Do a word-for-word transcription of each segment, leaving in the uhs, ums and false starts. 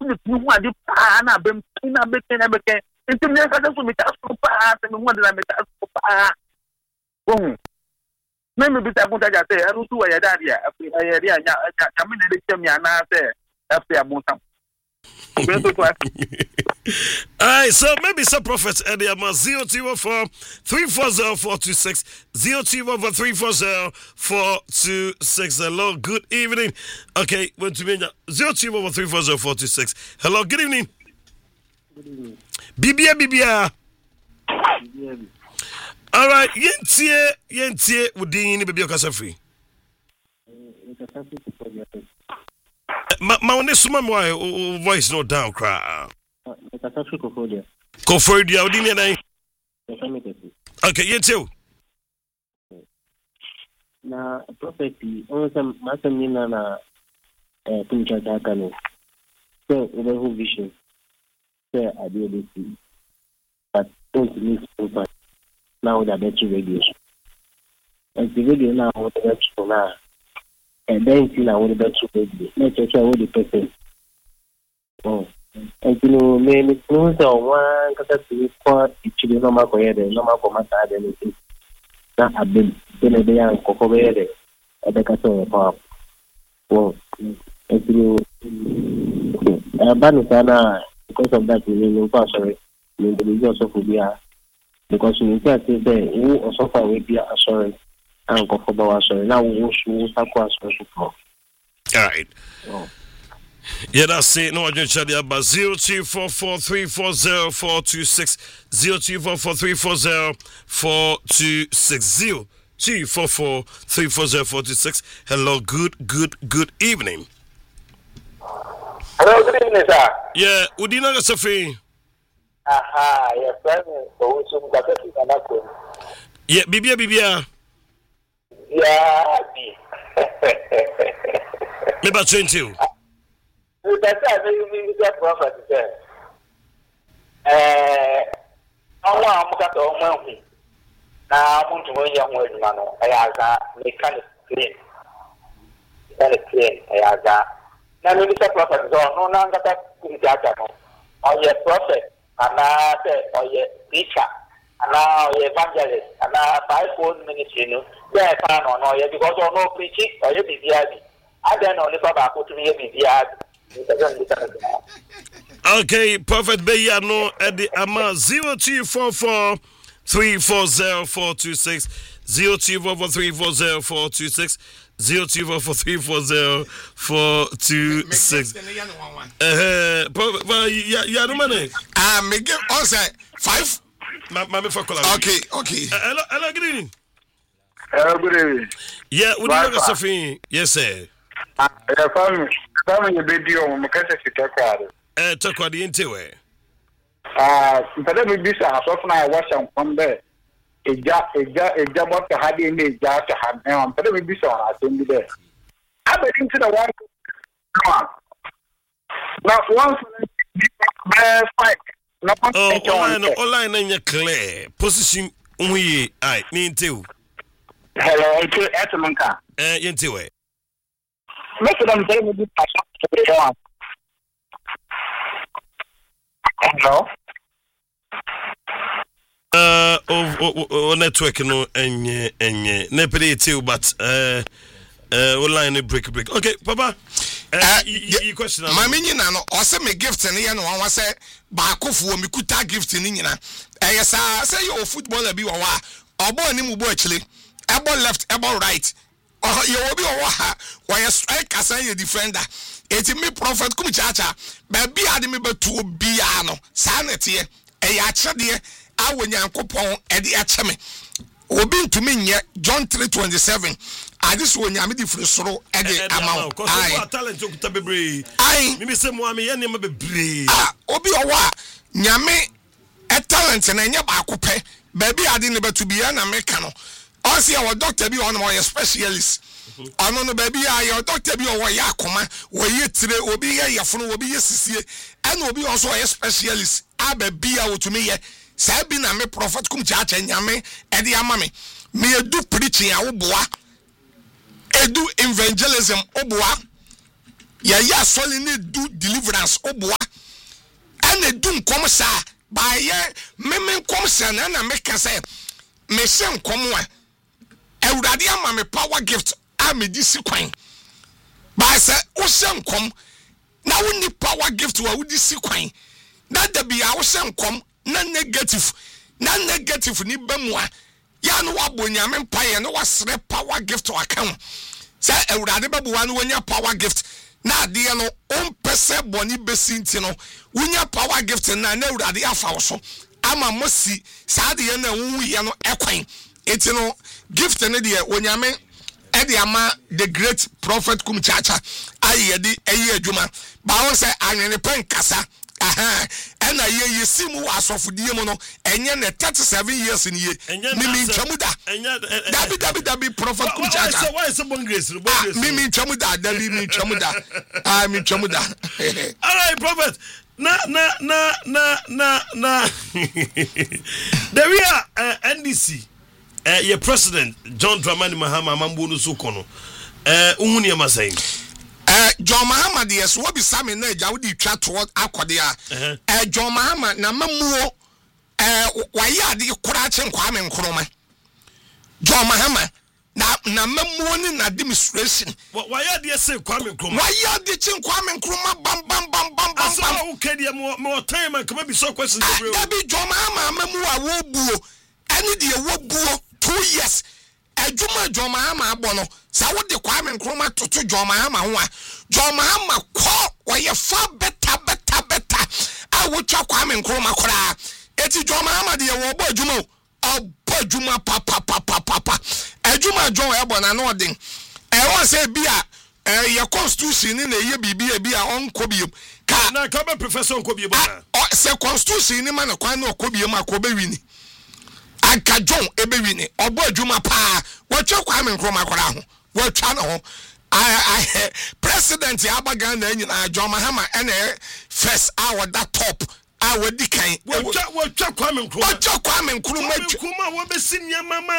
me who are the pan up and pin up and everything. Into me, I just make us so fast and what did I make us so fast? Oh, maybe I won't say, I don't do a daddy. I mean, they tell me, and I say, after a month. Alright, so maybe some prophets at the zero two four three four zero four two six zero two one four three four zero four two six. Hello, good evening. Okay, went to me zero two one four three four zero four two six. Hello, good evening. Good evening. Bibia Bibia. Alright, yentie yentie wudin baby okasa free. Ma ma one suma mo voice no down cry. Kofodia odini na. Okay, yentie. Na prophecy on some masamina na eh kunja daka no. So over who vision. Say I do this. But don't miss over. Now that better radio. And the video now what the better now. And then see now what the better radio. Let's check out what the person. Oh. And you know, me no say one kata to for ichile no mako yede, no mako mata de ni. Na abel, tele de yan koko yede. Ebe kaso pa. Oh. And you know, abanu sana because of that we will pass sorry. We will also phobia. Because you can say that who also far will be assurance and go for our sorry. Now we will start assurance. All right. Oh. Yeah, that's it. No, I just shut it about zero two four four three four zero four two six zero two four four three four zero four two six zero two four four three four zero four two six. Hello, good, good, good evening. Hello, good evening, sir. Yeah, Udina Gasafi. Aha, yes, sir. So, some got it in a yeah, Bibia Bibia. Yeah, me about twenty. You can say, maybe you get prophet, sir. Eh, I want to get on my now, I want to know young women, I have a mechanic clean. Mechanic clean, I have that. Now, maybe the prophet is on no longer that in the or your prophet, and I say, or your teacher, and now your evangelist, and now five-fold ministry, you know, yeah, I can't know you because of no preaching, or you be the I don't know if I put me in the okay, Prophet Bayano at the Ama zero two four four three four zero four two six zero two four four three four zero four two six zero two four four three four zero four two six. Uh, Prophet, yeah, yeah, no money. Ah, me give also five. My for okay, okay. Hello, hello, good evening. Hello, good evening. Yeah, what do you know, Sophie? Yes, sir. Yeah, family, family, baby, on my country, talk about it. Eh, talk about the interview. Ah, but let me be so. So now I watch them from there. A job, a job, a job. What the hard in a job to have now. But let me be so. I think there. I bet into the one. Now once, fight. Oh, online, online, and you're clear. Position, we, I mean, too. Hello, it's Etamanka. Eh, into it. Most of them say we do pass. Hello. Uh, oh, oh, oh, network no, and and nepere too, but uh, uh, online break break. Okay, Papa. Uh, you question. My minion, no, or send me gifts and you know, I say, Bakofu, me could tag gifts in Nina. Yes, I say your footballer be a wa, or born him actually, elbow left, elbow right. Oh, you will be a waha, why a strike as a defender. It's me prophet Kumichacha, baby, I didn't be to Biano, sanity, a yacha dear, I will yan coupon at the achame. Obin to me, John three twenty seven. I just want you to be so at the amount. I talent to be brave. I maybe some one me and you may be brave. Ah, Obi Owa, Nyame, a talent and a yabakupe, baby, I didn't be to be an Americano. I see our doctor be one of my specialists. I know, baby, I doctor be over Yakoma, where you today will be a phone will be a C C, and will be also a specialist. I be out to me. Sabina me prophet kum church and yame, and the amami. Me do preaching, I will boa. Edu evangelism, oboa. ya ya soli ne do deliverance oboa ene do nkom sa ba ye meme nkom sa na na meka say me se nkom a Ewurade ama me power gift a me di si kwan ba se wo se nkom na wo ni power gift wa wo di si kwan na da bia wo se nkom na negative na negative ni bemwa ya no wabo nyame mpaye no wasre power gift wa kan se Ewurade babu wa no wonya power gift na de no ompese boni besinti no wonya power gift na na Ewurade afa wo so ama mosi sa de na wu ye no ekwan eti no gift ne de wonyame e de ama the great prophet kum chacha aye de eye adwuma ba won say anwene pen kasa aha ena ye yesimu asofodie mu no enye ne thirty-seven years ni ye mimi ntwamuda dabi dabi dabi prophet kum chacha why is bon grace bon grace mimi ntwamuda dabi mimi ntwamuda ah mimi ntwamuda all right prophet na na na na na na there we are uh, N D C uh, your president John Dramani Mahama mambo no so kono eh uhuni amasai eh John Mahama de yes wo bi same na eja wo di twa to akode a eh John Mahama na mamuo eh waye ade kura che nkwame nkroma John Mahama na na mamuo ni na demonstration waye ade se kwame nkroma waye ade che nkwame nkroma bam bam bam bam bam so wo kede mo mo time man come be so question the da bi John Mahama mamuo a wo buo ene de wo buo two years adwuma John Mahama abono sa wo de kwame nkroma toto John Mahama ho a John Mahama ko waye fa beta beta beta a wo twa kwame nkroma kora eti John Mahama de wo bo adwuma o bo adwuma pa pa pa pa pa pa adwuma John e bona no den e won say bia eh your constitution ni na ye bibia bia onko biem ka na ka be professor onko biem na o se constitution ni ma na kwan na onko biem akobe wini aka John ebewini obo adwuma pa watwa kwame nkroma kwara ho watwa na ho I president abaga na nyina John Mahama ene first hour that top a wadi kan watwa watwa kwame nkroma watwa kwame nkroma kuma wo be sinya mama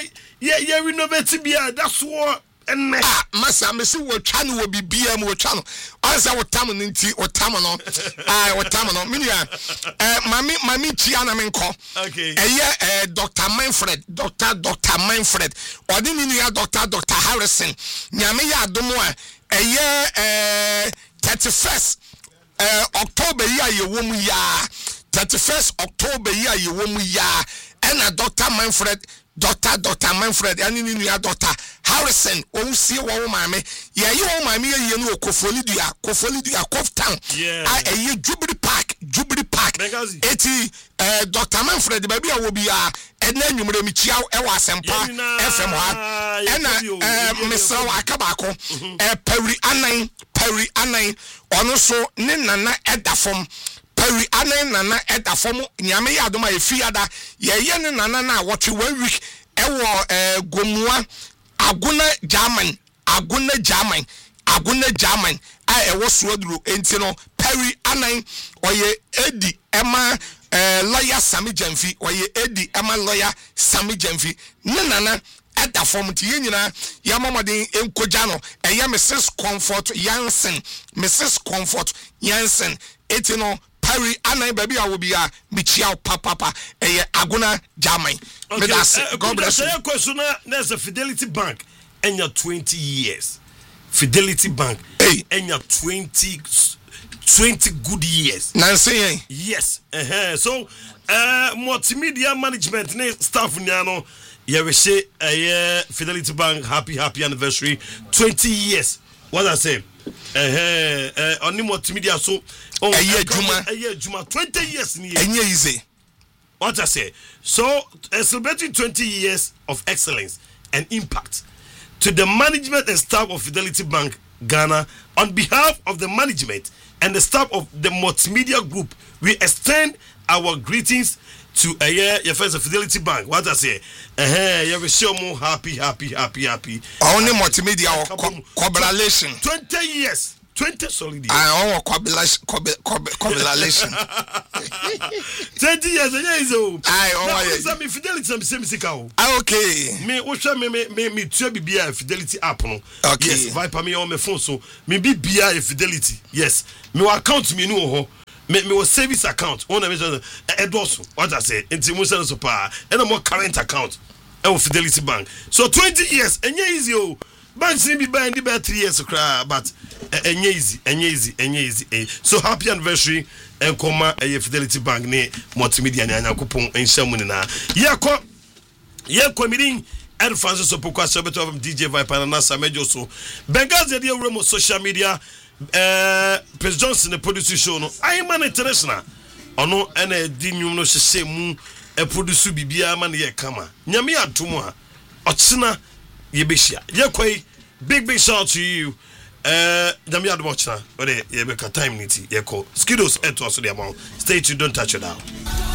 ye ye renovate bia that's what enne ah masa mesi watwa no wo bibia mu watwa no ansa wotam no nti wotam no ah wotam no minia eh mami mami tia na menko okay eye eh Doctor Manfred Doctor Doctor Manfred odi ni ni Doctor Doctor Harrison nyame ya adomo a eye eh thirty-first eh October ya ye wo mu ya thirty-first October ya ye wo mu ya ena Doctor Manfred Doctor Doctor Manfred ani ni ni Doctor Harrison o sie wo maame ye ye wo maame ye ye no Kofolidua Kofolidua Koftown yeah a ye Jubilee Park Jubilee Park eti eh Doctor Manfred ba bia wo bia ena nwumre mi chia e wa Asempa F M ha ena eh mesra wa akabako eh Perry Anan Perry Anan ono so ne nana edafom Perry Anan nana edafom nyame ya adoma efiada ye ye ne nana na watch one week ewo eh Gomua Aguna German Aguna German Aguna German a ewo suoduro enti no Perry Anan oye Edi Emma eh lawyer Sami Jamfi oye Edi Emma lawyer Sami Jamfi ne nana eda form ti yenyina ya mamadin enkoja no eya Missus Comfort Yansen Missus Comfort Yansen eti no Perry Anan baby a wo bia michia papa papa eye Aguna German me that's God bless you. Question there's a Fidelity Bank and your twenty years Fidelity Bank hey and your twenty twenty good years Nancy yes uh-huh. So uh multimedia management ne staff nyano ye we say uh, Fidelity Bank happy happy anniversary twenty years what I say eh eh oni multimedia so oh a year juma a year juma twenty years ni enye easy what I say so uh, celebrating twenty years of excellence and impact to the management and staff of Fidelity Bank Ghana on behalf of the management and the staff of the multimedia group we extend our greetings to a year your first Fidelity Bank what I say eh you will show more happy happy happy happy only multimedia congratulations twenty years twenty solid years. I want combination combination. twenty years and years old. I oh some fidelity some same sika. Okay. Me wo hwe me me me me tua bibia fidelity app no. Okay. Yes, Viper me on my phone so me bibia fidelity. Yes. Me account me no ho. Me me was service account. One me say edoso. What I say? Nti mo say so pa. And more current account. E Fidelity Bank. So twenty years enye easy o. Banks ni be buy ndi be three years kra but enye easy, enye easy, enye easy. So happy anniversary enkoma e Fidelity Bank ne multimedia ne anyakopon enhyamu ne na. Yekọ yekọ mirin Ed Francis Opokwa Sebeto of D J Viper and Nasa Mejo so. Bengazi de Remo social media eh Prince Johnson the producer show no. I am an international. Ono ene di nwum no hyehye mu e produce bibia ma ne ye kama. Nyame atom a ochina ye behia. Ye kwai big big shout to you. Eh nyame adom ochina. We dey ye be ka time niti ye call. Skidos eto so dey amount. Stay tuned, don't touch it down.